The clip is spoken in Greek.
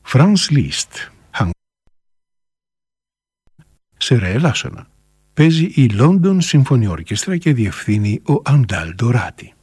Franz Liszt. Σε ρε Λάσσονα. Παίζει η London Symphony Orchestra και διευθύνει ο Αντάλ Ντοράτη.